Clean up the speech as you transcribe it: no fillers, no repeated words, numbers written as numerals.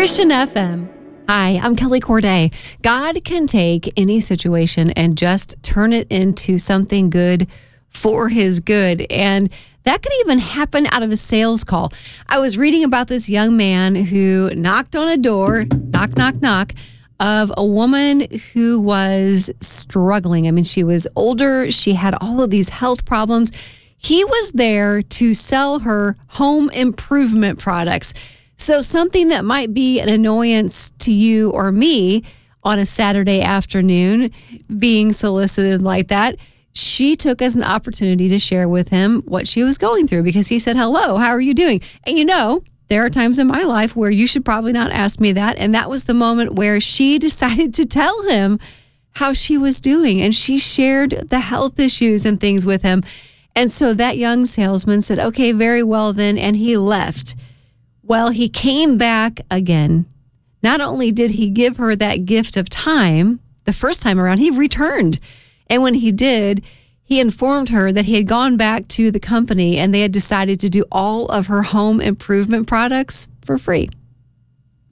Christian FM. Hi, I'm Kelly Corday. God can take any situation and just turn it into something good for his good. And that could even happen out of a sales call. I was reading about this young man who knocked on a door, knock, knock, knock, of a woman who was struggling. I mean, she was older. She had all of these health problems. He was there to sell her home improvement products. So something that might be an annoyance to you or me on a Saturday afternoon being solicited like that, she took as an opportunity to share with him what she was going through because he said, hello, how are you doing? And you know, there are times in my life where you should probably not ask me that. And that was the moment where she decided to tell him how she was doing. And she shared the health issues and things with him. And so that young salesman said, okay, very well then. And he left. Well, he came back again. Not only did he give her that gift of time, the first time around, he returned. And when he did, he informed her that he had gone back to the company and they had decided to do all of her home improvement products for free.